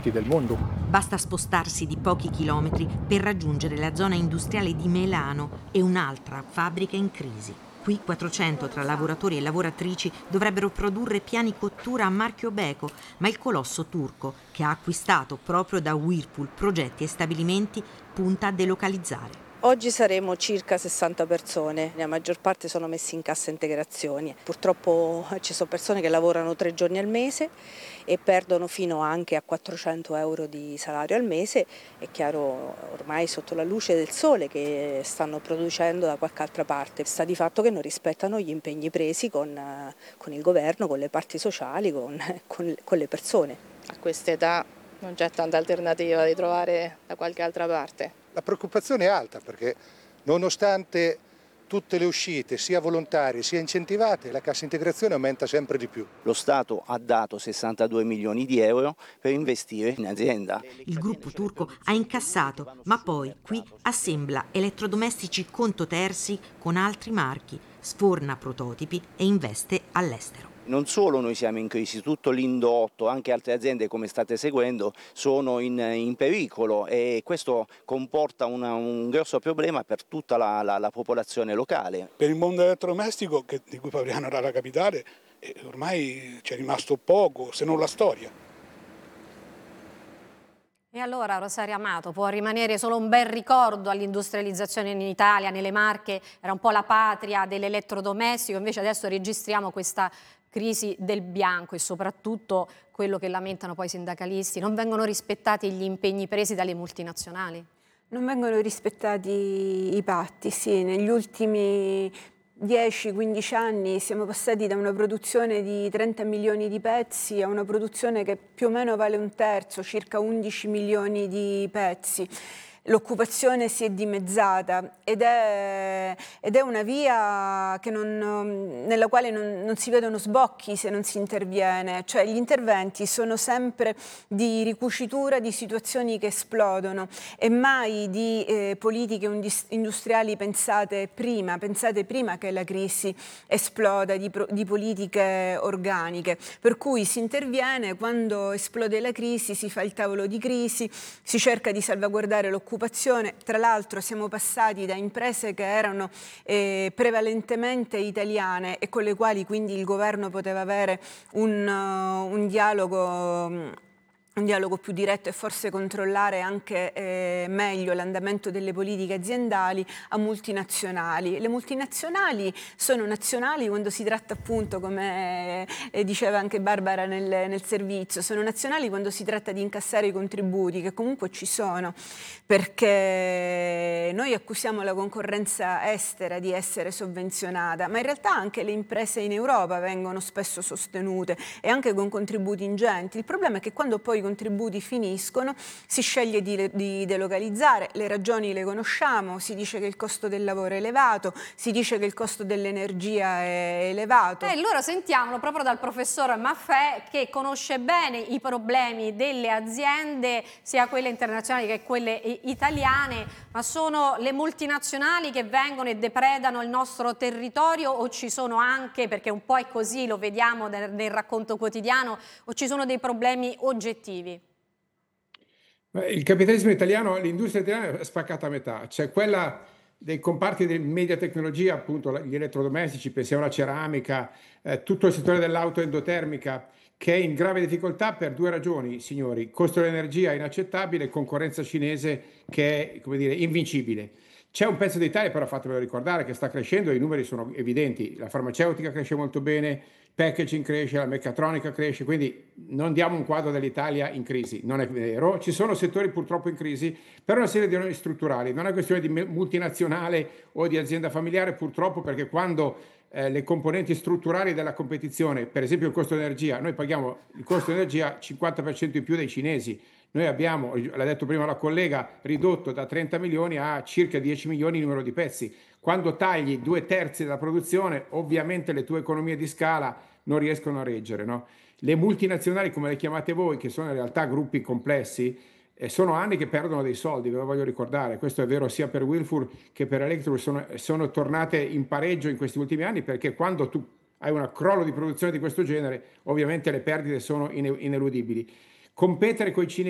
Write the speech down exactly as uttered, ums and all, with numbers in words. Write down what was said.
parti del mondo. Basta spostarsi di pochi chilometri per raggiungere la zona industriale di Melano e un'altra fabbrica in crisi. Qui quattrocento tra lavoratori e lavoratrici dovrebbero produrre piani cottura a marchio Beko, ma il colosso turco, che ha acquistato proprio da Whirlpool progetti e stabilimenti, punta a delocalizzare. Oggi saremo circa sessanta persone, la maggior parte sono messi in cassa integrazioni. Purtroppo ci sono persone che lavorano tre giorni al mese e perdono fino anche a quattrocento euro di salario al mese. È chiaro, ormai sotto la luce del sole, che stanno producendo da qualche altra parte. Sta di fatto che non rispettano gli impegni presi con, con il governo, con le parti sociali, con, con, con le persone. A quest'età non c'è tanta alternativa di trovare da qualche altra parte. La preoccupazione è alta perché nonostante tutte le uscite, sia volontarie sia incentivate, la cassa integrazione aumenta sempre di più. Lo Stato ha dato sessantadue milioni di euro per investire in azienda. Il gruppo turco ha incassato, ma poi qui assembla elettrodomestici conto terzi con altri marchi, sforna prototipi e investe all'estero. Non solo noi siamo in crisi, tutto l'indotto, anche altre aziende come state seguendo sono in, in pericolo e questo comporta una, un grosso problema per tutta la, la, la popolazione locale. Per il mondo elettrodomestico, che, di cui Pavriano era la capitale, eh, ormai c'è rimasto poco, se non la storia. E allora Rosaria Amato, può rimanere solo un bel ricordo all'industrializzazione in Italia, nelle Marche, era un po' la patria dell'elettrodomestico, invece adesso registriamo questa crisi del bianco e soprattutto quello che lamentano poi i sindacalisti, non vengono rispettati gli impegni presi dalle multinazionali? Non vengono rispettati i patti, sì, negli ultimi dieci quindici anni siamo passati da una produzione di trenta milioni di pezzi a una produzione che più o meno vale un terzo, circa undici milioni di pezzi. L'occupazione si è dimezzata ed è, ed è una via che non, nella quale non, non si vedono sbocchi se non si interviene, cioè gli interventi sono sempre di ricucitura di situazioni che esplodono e mai di eh, politiche industriali pensate prima, pensate prima che la crisi esploda, di, di politiche organiche, per cui si interviene quando esplode la crisi, si fa il tavolo di crisi, si cerca di salvaguardare l'occupazione. Tra l'altro siamo passati da imprese che erano eh, prevalentemente italiane e con le quali quindi il governo poteva avere un, uh, un dialogo um, un dialogo più diretto e forse controllare anche eh, meglio l'andamento delle politiche aziendali, a multinazionali. Le multinazionali sono nazionali quando si tratta appunto, come eh, diceva anche Barbara nel, nel servizio, sono nazionali quando si tratta di incassare i contributi, che comunque ci sono, perché noi accusiamo la concorrenza estera di essere sovvenzionata, ma in realtà anche le imprese in Europa vengono spesso sostenute e anche con contributi ingenti. Il problema è che quando poi i contributi finiscono, si sceglie di, di delocalizzare, le ragioni le conosciamo, si dice che il costo del lavoro è elevato, si dice che il costo dell'energia è elevato. E allora sentiamolo proprio dal professor Maffè, che conosce bene i problemi delle aziende, sia quelle internazionali che quelle italiane, ma sono le multinazionali che vengono e depredano il nostro territorio o ci sono anche, perché un po' è così, lo vediamo nel, nel racconto quotidiano, o ci sono dei problemi oggettivi? Il capitalismo italiano, l'industria italiana è spaccata a metà, c'è quella dei comparti di media tecnologia, appunto gli elettrodomestici, pensiamo alla ceramica, eh, tutto il settore dell'auto endotermica, che è in grave difficoltà per due ragioni, signori: costo dell'energia inaccettabile, concorrenza cinese che è, come dire, invincibile. C'è un pezzo d'Italia, però fatemelo ricordare, che sta crescendo e i numeri sono evidenti. La farmaceutica cresce molto bene, il packaging cresce, la meccatronica cresce, quindi non diamo un quadro dell'Italia in crisi, non è vero. Ci sono settori purtroppo in crisi per una serie di ragioni strutturali, non è questione di multinazionale o di azienda familiare, purtroppo, perché quando eh, le componenti strutturali della competizione, per esempio il costo dell'energia, noi paghiamo il costo dell'energia cinquanta per cento in più dei cinesi. Noi abbiamo, l'ha detto prima la collega, ridotto da trenta milioni a circa dieci milioni il numero di pezzi. Quando tagli due terzi della produzione, ovviamente le tue economie di scala non riescono a reggere, no? Le multinazionali, come le chiamate voi, che sono in realtà gruppi complessi, eh, sono anni che perdono dei soldi, ve lo voglio ricordare. Questo è vero sia per Whirlpool che per Electrolux, sono, sono tornate in pareggio in questi ultimi anni, perché quando tu hai un crollo di produzione di questo genere, ovviamente le perdite sono ineludibili. Competere con i cinesi